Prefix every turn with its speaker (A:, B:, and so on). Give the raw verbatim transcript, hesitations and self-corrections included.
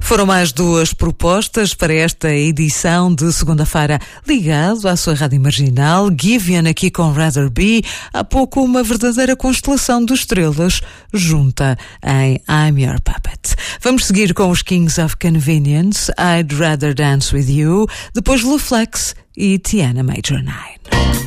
A: Foram mais duas propostas para esta edição de segunda-feira. Ligado à sua rádio marginal, Giveon aqui com Rather Be, há pouco uma verdadeira constelação de estrelas junta em I'm Your Puppet. Vamos seguir com os Kings of Convenience, I'd Rather Dance With You, depois LeFlex e Tiana Major nine.